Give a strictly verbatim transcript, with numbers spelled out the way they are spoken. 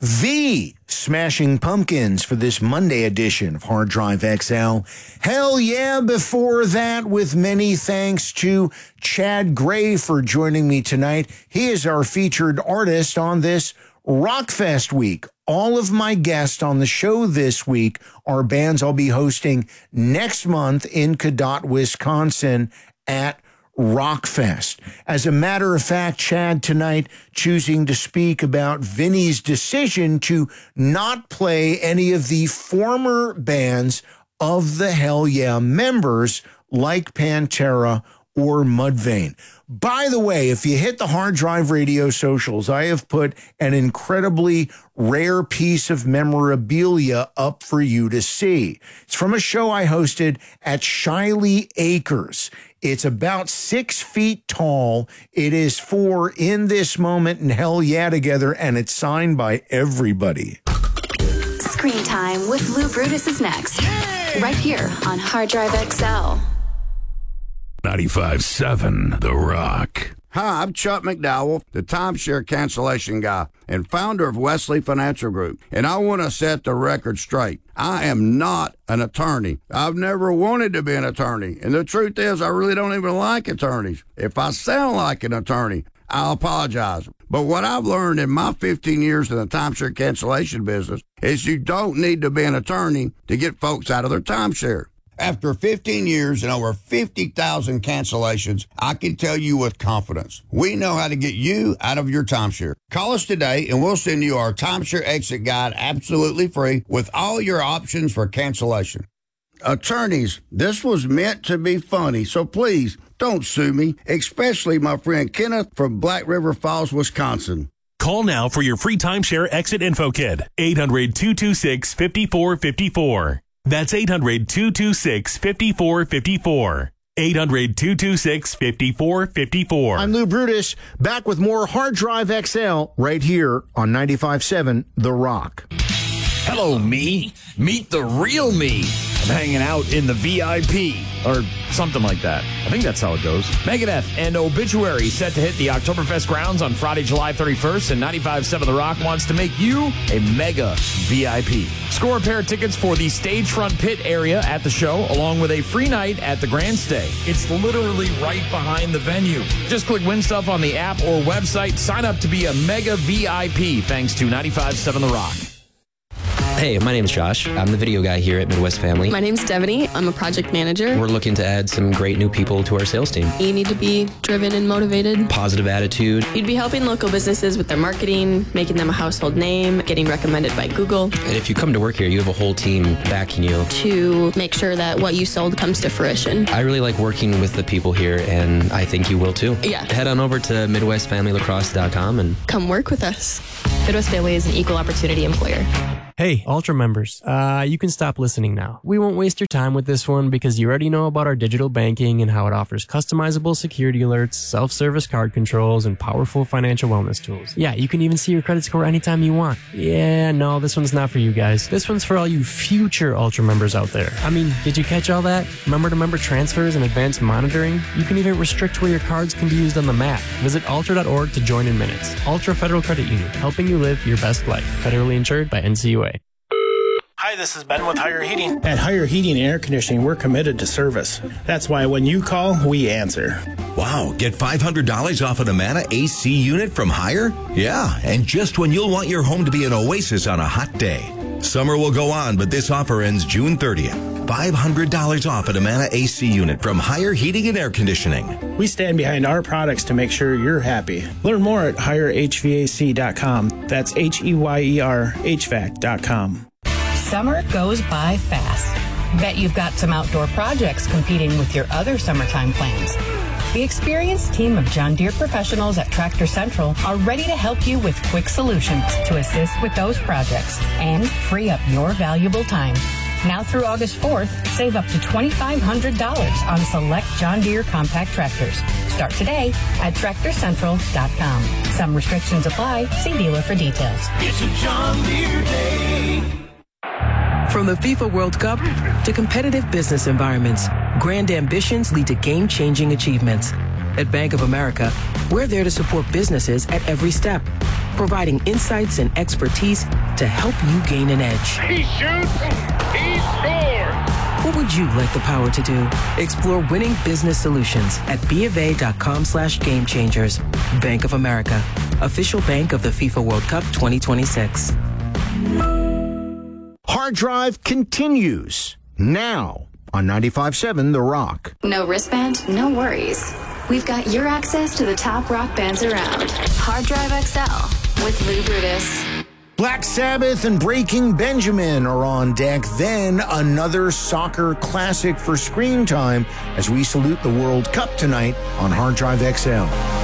the Smashing Pumpkins for this Monday edition of Hard Drive X L. Hell yeah, before that, with many thanks to Chad Gray for joining me tonight. He is our featured artist on this Rockfest week. All of my guests on the show this week are bands I'll be hosting next month in Cadott, Wisconsin at Rockfest. As a matter of fact, Chad tonight choosing to speak about Vinny's decision to not play any of the former bands of the Hell Yeah members like Pantera or Mudvayne. By the way, if you hit the Hard Drive Radio socials, I have put an incredibly rare piece of memorabilia up for you to see. It's from a show I hosted at Shiley Acres. It's about six feet tall. It is for In This Moment and Hell Yeah Together, and it's signed by everybody. Screen Time with Lou Brutus is next. Yay! Right here on Hard Drive X L. ninety-five seven The Rock. Hi, I'm Chuck McDowell, the timeshare cancellation guy and founder of Wesley Financial Group, and I want to set the record straight. I am not an attorney. I've never wanted to be an attorney, and the truth is I really don't even like attorneys. If I sound like an attorney, I'll apologize. But what I've learned in my fifteen years in the timeshare cancellation business is you don't need to be an attorney to get folks out of their timeshare. After fifteen years and over fifty thousand cancellations, I can tell you with confidence, we know how to get you out of your timeshare. Call us today and we'll send you our timeshare exit guide absolutely free with all your options for cancellation. Attorneys, this was meant to be funny, so please don't sue me, especially my friend Kenneth from Black River Falls, Wisconsin. Call now for your free timeshare exit info kit. eight hundred, two two six, five four five four. That's eight hundred, two two six, five four five four. eight hundred, two two six, five four five four. I'm Lou Brutus, back with more Hard Drive X L right here on ninety-five point seven The Rock. Hello, me. Meet the real me. I'm hanging out in the V I P, or something like that. I think that's how it goes. Megadeth and Obituary set to hit the Oktoberfest grounds on Friday, July thirty-first, and ninety-five point seven The Rock wants to make you a mega V I P. Score a pair of tickets for the stage front pit area at the show, along with a free night at the Grand Stay. It's literally right behind the venue. Just click Win Stuff on the app or website. Sign up to be a mega V I P thanks to ninety-five point seven The Rock. Hey, my name's Josh. I'm the video guy here at Midwest Family. My name's Devaney. I'm a project manager. We're looking to add some great new people to our sales team. You need to be driven and motivated. Positive attitude. You'd be helping local businesses with their marketing, making them a household name, getting recommended by Google. And if you come to work here, you have a whole team backing you. To make sure that what you sold comes to fruition. I really like working with the people here, and I think you will too. Yeah. Head on over to midwest family lacrosse dot com and come work with us. Midwest Family is an equal opportunity employer. Hey, Ultra members, uh, you can stop listening now. We won't waste your time with this one because you already know about our digital banking and how it offers customizable security alerts, self-service card controls, and powerful financial wellness tools. Yeah, you can even see your credit score anytime you want. Yeah, no, this one's not for you guys. This one's for all you future Ultra members out there. I mean, did you catch all that? Member-to-member transfers and advanced monitoring? You can even restrict where your cards can be used on the map. Visit ultra dot org to join in minutes. Ultra Federal Credit Union, helping you live your best life. Federally insured by N C U A. Hi, this is Ben with Higher Heating. At Higher Heating and Air Conditioning, we're committed to service. That's why when you call, we answer. Wow, get five hundred dollars off an Amana A C unit from Higher? Yeah, and just when you'll want your home to be an oasis on a hot day. Summer will go on, but this offer ends June thirtieth. five hundred dollars off an Amana A C unit from Higher Heating and Air Conditioning. We stand behind our products to make sure you're happy. Learn more at higher h v a c dot com. That's H E Y E R H V A C dot com. Summer goes by fast. Bet you've got some outdoor projects competing with your other summertime plans. The experienced team of John Deere professionals at Tractor Central are ready to help you with quick solutions to assist with those projects and free up your valuable time. Now through August fourth, save up to two thousand five hundred dollars on select John Deere compact tractors. Start today at tractor central dot com. Some restrictions apply. See dealer for details. It's a John Deere day. From the FIFA World Cup to competitive business environments, grand ambitions lead to game-changing achievements. At Bank of America, we're there to support businesses at every step, providing insights and expertise to help you gain an edge. He shoots, he scores! What would you like the power to do? Explore winning business solutions at BofA.com slash game changers. Bank of America, official bank of the FIFA World Cup twenty twenty-six. Hard Drive continues now on ninety-five point seven The Rock. No wristband? No worries. We've got your access to the top rock bands around. Hard Drive X L with Lou Brutus. Black Sabbath and Breaking Benjamin are on deck. Then another soccer classic for Screen Time as we salute the World Cup tonight on Hard Drive X L.